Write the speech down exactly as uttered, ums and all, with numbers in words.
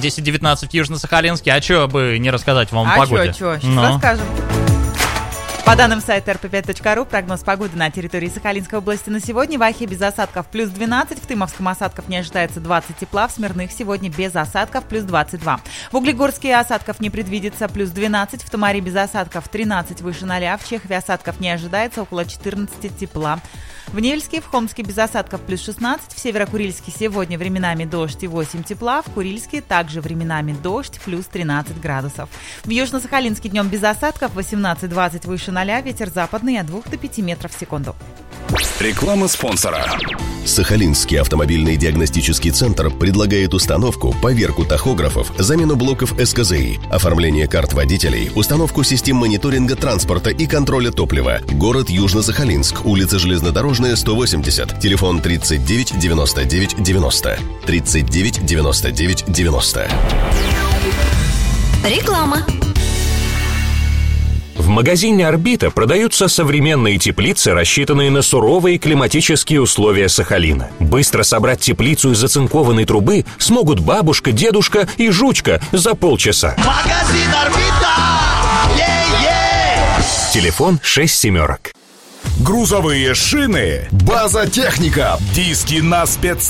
десять девятнадцать в Южно-Сахалинске. А что бы не рассказать вам о а погоде? А что, что? Сейчас расскажем. По данным сайта эр пэ пять точка ру, прогноз погоды на территории Сахалинской области на сегодня: в Ахе без осадков плюс двенадцать, в Тымовском осадков не ожидается двадцать тепла, в Смирных сегодня без осадков плюс двадцать два. В Углегорске осадков не предвидится плюс двенадцать, в Тамаре без осадков тринадцать выше ноля, в Чехове осадков не ожидается около четырнадцати тепла. В Невельске, в Хомске без осадков плюс шестнадцать, в Северо-Курильске сегодня временами дождь и восемь тепла, в Курильске также временами дождь плюс тринадцать градусов. В Южно-Сахалинске днем без осадков восемнадцать-двадцать выше ноля, ветер западный от двух до пяти метров в секунду. Реклама спонсора. Сахалинский автомобильный диагностический центр предлагает установку, поверку тахографов, замену блоков эс ка зэ и, оформление карт водителей, установку систем мониторинга транспорта и контроля топлива. Город Южно-Сахалинск, улица Железнодорожная, сто восемьдесят, телефон тридцать девять девяносто девять девяносто, тридцать девять девяносто девять девяносто. Реклама. В магазине «Орбита» продаются современные теплицы, рассчитанные на суровые климатические условия Сахалина. Быстро собрать теплицу из оцинкованной трубы смогут бабушка, дедушка и жучка за полчаса. Магазин «Орбита». Е-е! Телефон шесть семерок. Грузовые шины, база техника, диски на спец